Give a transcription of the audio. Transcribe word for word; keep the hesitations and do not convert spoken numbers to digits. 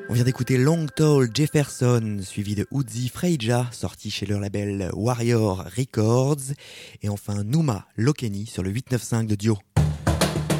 On vient d'écouter Long Tall Jefferson, suivi de Uzi Freija, sorti chez leur label Warrior Records, et enfin Numa Lokeni sur le huit neuf cinq de Dio.